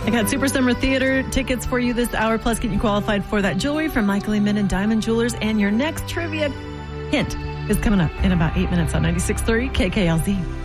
I got Super Summer Theater tickets for you this hour, plus getting you qualified for that jewelry from Michael E. Min and Diamond Jewelers. And your next trivia hint is coming up in about 8 minutes on 96.3 KKLZ.